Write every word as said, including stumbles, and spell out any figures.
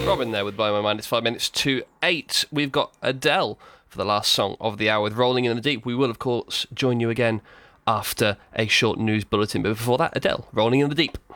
Robin there with Blow My Mind. It's five minutes to eight. We've got Adele for the last song of the hour with Rolling in the Deep. We will, of course, join you again after a short news bulletin. But before that, Adele, Rolling in the Deep.